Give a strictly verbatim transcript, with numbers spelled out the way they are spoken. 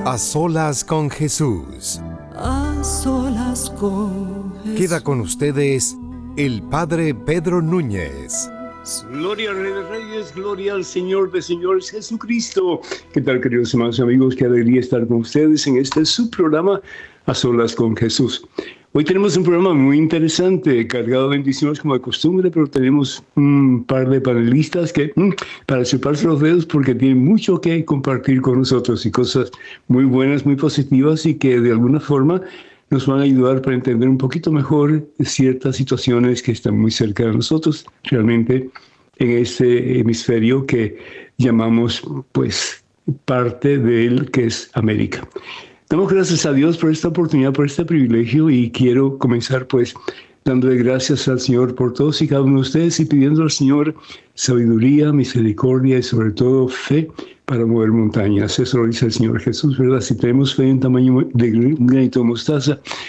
A solas con Jesús. A solas con Jesús. Queda con ustedes el Padre Pedro Núñez. Gloria al Rey de Reyes, gloria al Señor de Señores, Jesucristo. ¿Qué tal, queridos hermanos y amigos? Qué alegría estar con ustedes en este subprograma A Solas con Jesús. Hoy tenemos un programa muy interesante, cargado de bendiciones como de costumbre, pero tenemos un par de panelistas que, mmm, para chuparse los dedos, porque tienen mucho que compartir con nosotros y cosas muy buenas, muy positivas y que de alguna forma nos van a ayudar para entender un poquito mejor ciertas situaciones que están muy cerca de nosotros, realmente en este hemisferio que llamamos, pues, parte de él, que es América. Damos gracias a Dios por esta oportunidad, por este privilegio, y quiero comenzar, pues, dándole gracias al Señor por todos y cada uno de ustedes y pidiendo al Señor sabiduría, misericordia y sobre todo fe para mover montañas. Eso lo dice el Señor Jesús, ¿verdad? Si tenemos fe en tamaño de un granito de mostaza,